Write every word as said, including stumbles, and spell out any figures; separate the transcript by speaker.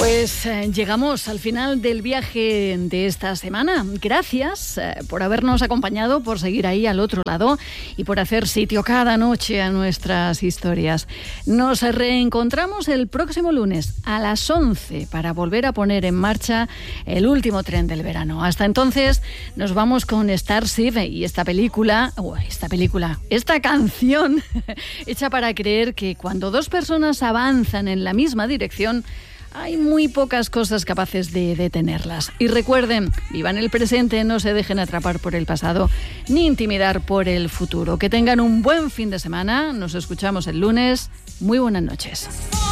Speaker 1: Pues eh, llegamos al final del viaje de esta semana. Gracias eh, por habernos acompañado, por seguir ahí al otro lado y por hacer sitio cada noche a nuestras historias. Nos reencontramos el próximo lunes a las once para volver a poner en marcha el último tren del verano. Hasta entonces nos vamos con Starship y esta película, oh, esta película, esta canción hecha para creer que cuando dos personas avanzan en la misma dirección, hay muy pocas cosas capaces de detenerlas. Y recuerden, vivan el presente, no se dejen atrapar por el pasado ni intimidar por el futuro. Que tengan un buen fin de semana. Nos escuchamos el lunes. Muy buenas noches.